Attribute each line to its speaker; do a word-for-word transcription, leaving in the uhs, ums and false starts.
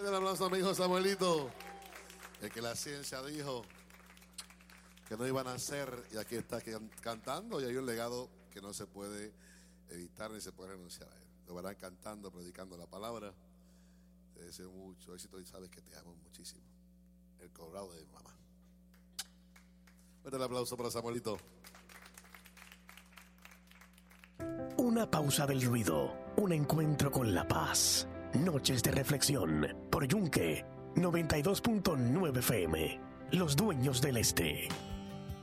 Speaker 1: Un aplauso a mi hijo Samuelito. El que la ciencia dijo que no iban a hacer, y aquí está cantando, y hay un legado que no se puede evitar ni se puede renunciar a él. Lo verán cantando, predicando la palabra. Te deseo mucho éxito y sabes que te amo muchísimo. El cobrado de mi mamá. Un aplauso para Samuelito.
Speaker 2: Una pausa del ruido, un encuentro con la paz. Noches de reflexión por Yunque noventa y dos punto nueve F M. Los dueños del este.